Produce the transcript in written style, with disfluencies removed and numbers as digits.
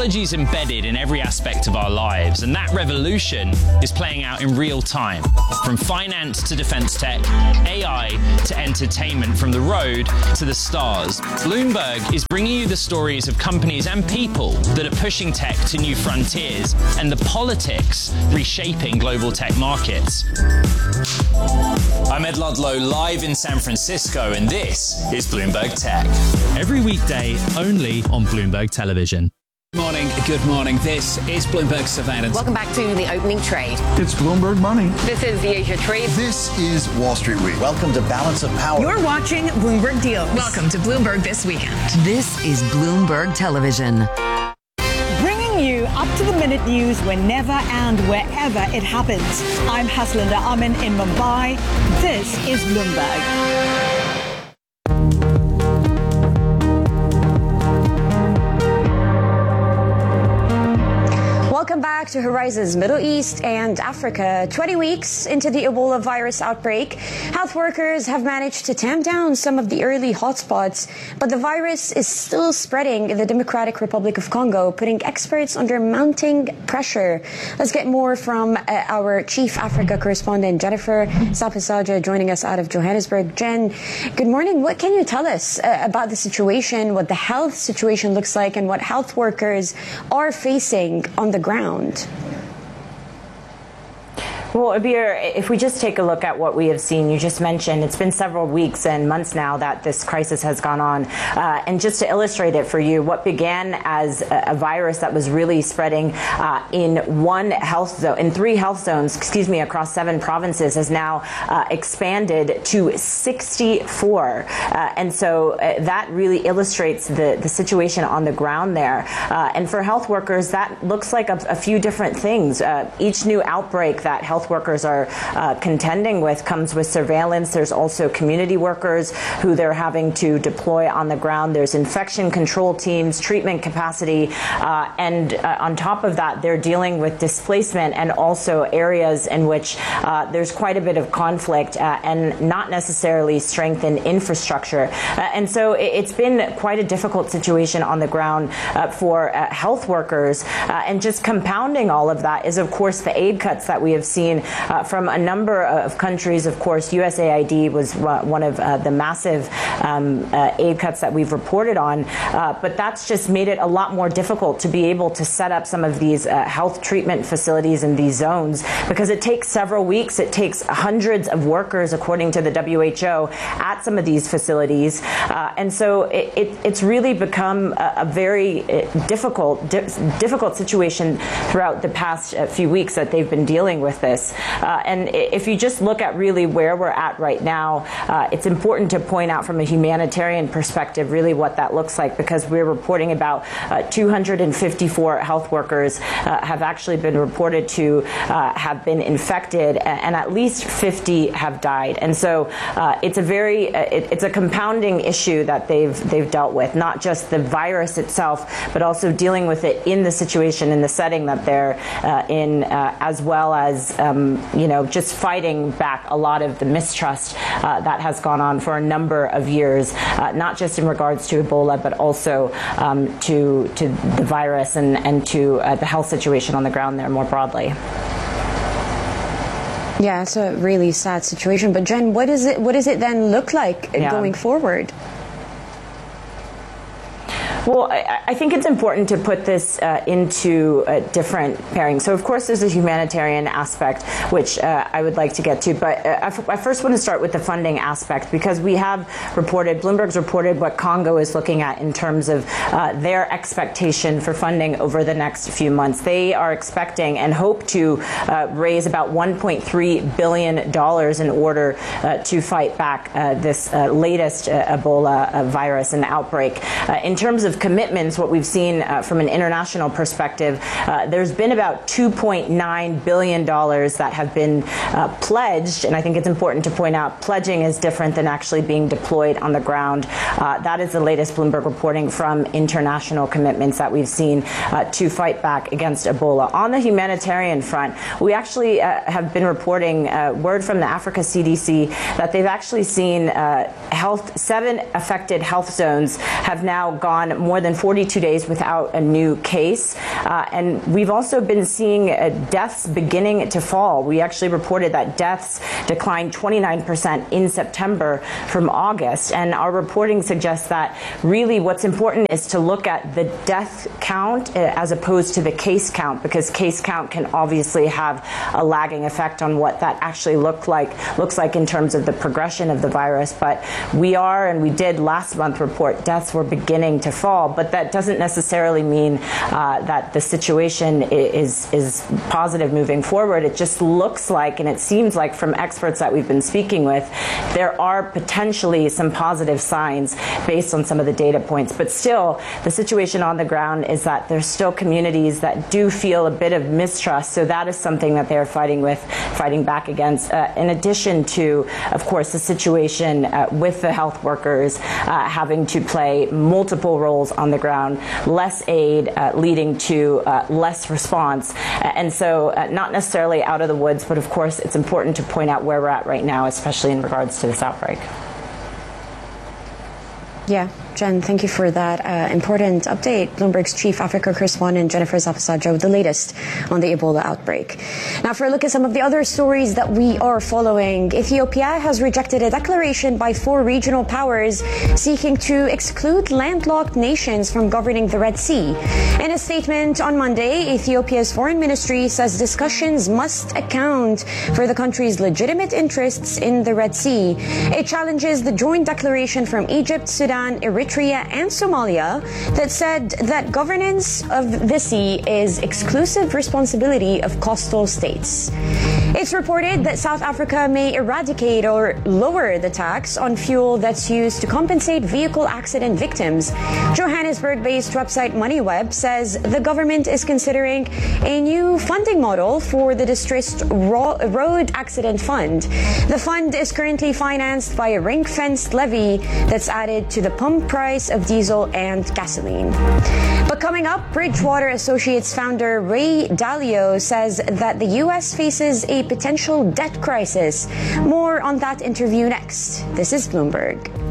Technology is embedded in every aspect of our lives, and that revolution is playing out in real time. From finance to defense tech, AI to entertainment, from the road to the stars. Bloomberg is bringing you the stories of companies and people that are pushing tech to new frontiers and the politics reshaping global tech markets. I'm Ed Ludlow, live in San Francisco, and this is Bloomberg Tech. Every weekday, only on Bloomberg Television. Good morning. This is Bloomberg Surveillance. Welcome back to the opening trade. It's Bloomberg Money. This is the Asia Trade. This is Wall Street Week. Welcome to Balance of Power. You're watching Bloomberg Deals. Welcome to Bloomberg This Weekend. This is Bloomberg Television. Bringing you up-to-the-minute news whenever and wherever it happens. I'm Haslinda Amin in Mumbai. This is Bloomberg. Welcome back to Horizons Middle East and Africa. 20 weeks into the Ebola virus outbreak, health workers have managed to tamp down some of the early hotspots, but the virus is still spreading in the Democratic Republic of Congo, putting experts under mounting pressure. Let's get more from our Chief Africa correspondent, Jennifer Sapisaja, joining us out of Johannesburg. Jen, good morning. What can you tell us about the situation, what the health situation looks like, and what health workers are facing on the ground? Well, Abir, if we just take a look at what we have seen, you just mentioned it's been several weeks and months now that this crisis has gone on. And just to illustrate it for you, what began as a virus that was really spreading in one health zone, in 3 health zones, across 7 provinces, has now expanded to 64. And so that really illustrates the situation on the ground there. And for health workers, that looks like a few different things. Each new outbreak that health workers are contending with comes with surveillance. There's also community workers who they're having to deploy on the ground. There's infection control teams, treatment capacity, and on top of that, they're dealing with displacement and also areas in which there's quite a bit of conflict and not necessarily strength in infrastructure. And so it's been quite a difficult situation on the ground for health workers. And just compounding all of that is, of course, the aid cuts that we have seen from a number of countries. Of course, USAID was one of the massive aid cuts that we've reported on, but that's just made it a lot more difficult to be able to set up some of these health treatment facilities in these zones, because it takes several weeks. It takes hundreds of workers, according to the WHO, at some of these facilities. And so it's really become a very difficult situation throughout the past few weeks that they've been dealing with this. And if you just look at really where we're at right now, it's important to point out from a humanitarian perspective really what that looks like, because we're reporting about 254 health workers have actually been reported to have been infected, and at least 50 have died. And so it's a compounding issue that they've dealt with, not just the virus itself, but also dealing with it in the situation, in the setting that they're in, as well as just fighting back a lot of the mistrust that has gone on for a number of years, not just in regards to Ebola, but also to the virus and to the health situation on the ground there more broadly. Yeah, it's a really sad situation. But Jen, what does it then look like going forward? Well, I think it's important to put this into a different pairing. So, of course, there's a humanitarian aspect, which I would like to get to. But I first want to start with the funding aspect, because we have reported, Bloomberg's reported what Congo is looking at in terms of their expectation for funding over the next few months. They are expecting and hope to raise about $1.3 billion in order to fight back this latest Ebola virus and outbreak. In terms of commitments, what we've seen from an international perspective, there's been about $2.9 billion that have been pledged. And I think it's important to point out, pledging is different than actually being deployed on the ground. That is the latest Bloomberg reporting from international commitments that we've seen to fight back against Ebola. On the humanitarian front, we actually have been reporting word from the Africa CDC that they've actually seen 7 affected health zones have now gone more than 42 days without a new case. And we've also been seeing deaths beginning to fall. We actually reported that deaths declined 29% in September from August. And our reporting suggests that really what's important is to look at the death count as opposed to the case count, because case count can obviously have a lagging effect on what that actually looks like in terms of the progression of the virus. But we did last month report deaths were beginning to fall, but that doesn't necessarily mean that the situation is positive moving forward. It just looks like, and it seems like from experts that we've been speaking with, there are potentially some positive signs based on some of the data points. But still, the situation on the ground is that there's still communities that do feel a bit of mistrust. So that is something that they're fighting back against. In addition to, of course, the situation with the health workers having to play multiple roles on the ground, less aid leading to less response. And so not necessarily out of the woods, but of course it's important to point out where we're at right now, especially in regards to this outbreak. Yeah, Jen, thank you for that important update. Bloomberg's chief Africa correspondent Jennifer Zapasajo with the latest on the Ebola outbreak. Now, for a look at some of the other stories that we are following, Ethiopia has rejected a declaration by 4 regional powers seeking to exclude landlocked nations from governing the Red Sea. In a statement on Monday, Ethiopia's foreign ministry says discussions must account for the country's legitimate interests in the Red Sea. It challenges the joint declaration from Egypt, Sudan, Eritrea and Somalia that said that governance of the sea is exclusive responsibility of coastal states. It's reported that South Africa may eradicate or lower the tax on fuel that's used to compensate vehicle accident victims. Johannesburg-based website MoneyWeb says the government is considering a new funding model for the distressed road accident fund. The fund is currently financed by a ring-fenced levy that's added to the pump price of diesel and gasoline. But coming up, Bridgewater Associates founder Ray Dalio says that the U.S. faces a potential debt crisis. More on that interview next. This is Bloomberg.